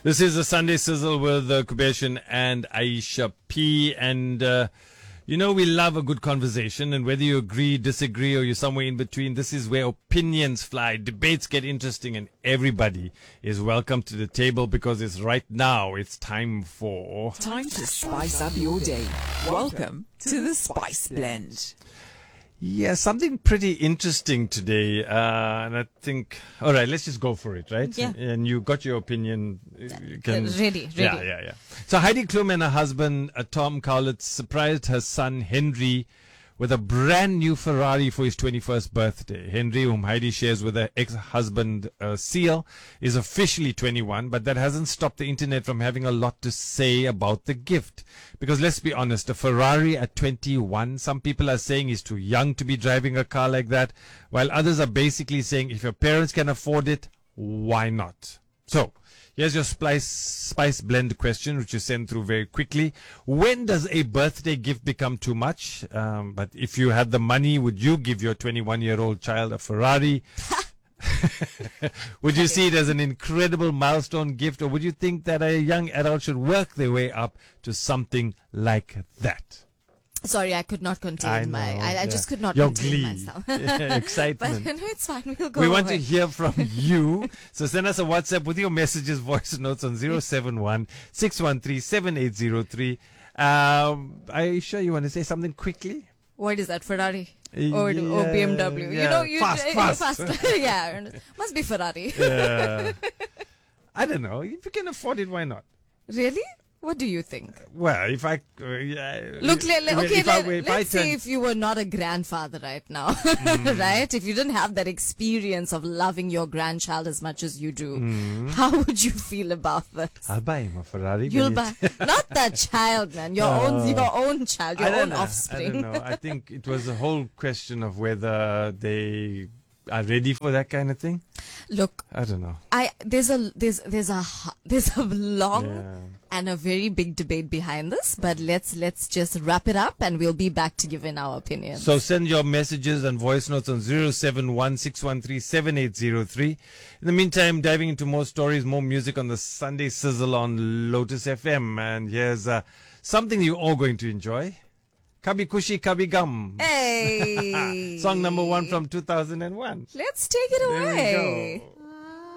This is a Sunday Sizzle with Kubeshan and Aisha P. And, we love a good conversation. And whether you agree, disagree, or you're somewhere in between, this is where opinions fly, debates get interesting, and everybody is welcome to the table because it's time to spice up your day. Welcome to the Spice Blend. Yeah, something pretty interesting today. And I think, all right, let's just go for it, right? Yeah. And you got your opinion. You can, ready. Yeah. So Heidi Klum and her husband, Tom Cowlitz, surprised her son, Henry, with a brand new Ferrari for his 21st birthday. Henry, whom Heidi shares with her ex-husband, Seal, is officially 21, but that hasn't stopped the internet from having a lot to say about the gift. Because let's be honest, a Ferrari at 21, some people are saying he's too young to be driving a car like that, while others are basically saying if your parents can afford it, why not? So, here's your spice blend question, which you send through very quickly. When does a birthday gift become too much? But if you had the money, would you give your 21-year-old child a Ferrari? Would you see it as an incredible milestone gift, or would you think that a young adult should work their way up to something like that? Sorry, I could not contain I just could not your contain glee. myself. Excitement. But no, it's fine. We'll go. We want to hear from you. So send us a WhatsApp with your messages, voice notes on 071 613 7803. Aisha, you want to say something quickly? What is that, Ferrari? Or BMW? Yeah. Fast. Yeah, must be Ferrari. I don't know. If you can afford it, why not? Really? What do you think? Well, if I... Look, let's say if you were not a grandfather right now, right? If you didn't have that experience of loving your grandchild as much as you do, how would you feel about this? I'll buy him a Ferrari. You'll buy... Not that child, man. Your own child, your own offspring. I don't know. I think it was a whole question of whether they are ready for that kind of thing. Look, I don't know. There's a long and a very big debate behind this, but let's just wrap it up and we'll be back to give in our opinions. So send your messages and voice notes on 071 613 7803. In the meantime, diving into more stories, more music on the Sunday Sizzle on Lotus FM, and here's something you're all going to enjoy. Kabhi Khushi Kabhi Gum. Hey! Song number 1 from 2001. Let's take it away. There we go.